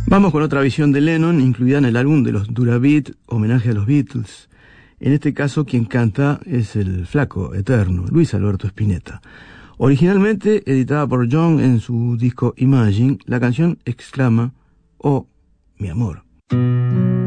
Vamos con otra visión de Lennon, incluida en el álbum de los Durabeat, homenaje a los Beatles. En este caso, quien canta es el flaco eterno, Luis Alberto Spinetta. Originalmente editada por John en su disco Imagine, la canción exclama: "Oh, mi amor".